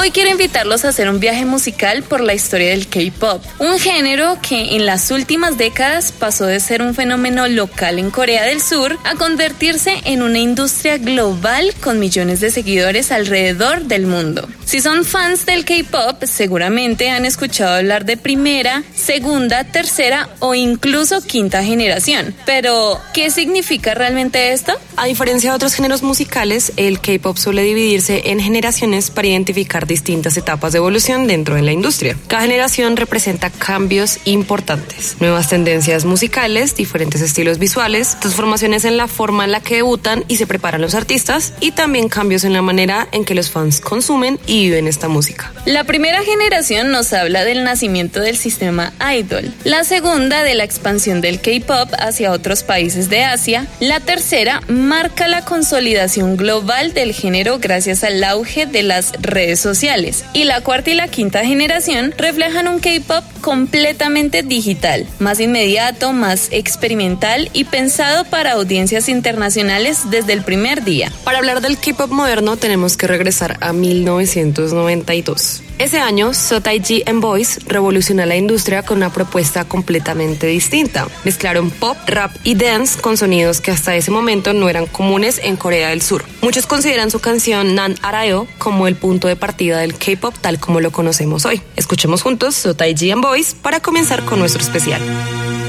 Hoy quiero invitarlos a hacer un viaje musical por la historia del K-pop, un género que en las últimas décadas pasó de ser un fenómeno local en Corea del Sur a convertirse en una industria global con millones de seguidores alrededor del mundo. Si son fans del K-pop, seguramente han escuchado hablar de primera, segunda, tercera o incluso quinta generación. Pero, ¿qué significa realmente esto? A diferencia de otros géneros musicales, el K-pop suele dividirse en generaciones para identificar distintas etapas de evolución dentro de la industria. Cada generación representa cambios importantes, nuevas tendencias musicales, diferentes estilos visuales, transformaciones en la forma en la que debutan y se preparan los artistas y también cambios en la manera en que los fans consumen y viven esta música. La primera generación nos habla del nacimiento del sistema idol, la segunda de la expansión del K-pop hacia otros países de Asia, la tercera marca la consolidación global del género gracias al auge de las redes sociales y la cuarta y la quinta generación reflejan un K-pop completamente digital, más inmediato, más experimental y pensado para audiencias internacionales desde el primer día. Para hablar del K-pop moderno tenemos que regresar a 1992. Ese año, So Taiji and Boys revolucionó la industria con una propuesta completamente distinta. Mezclaron pop, rap y dance con sonidos que hasta ese momento no eran comunes en Corea del Sur. Muchos consideran su canción Nan Arao como el punto de partida del K-pop tal como lo conocemos hoy. Escuchemos juntos So Taiji and Boys para comenzar con nuestro especial.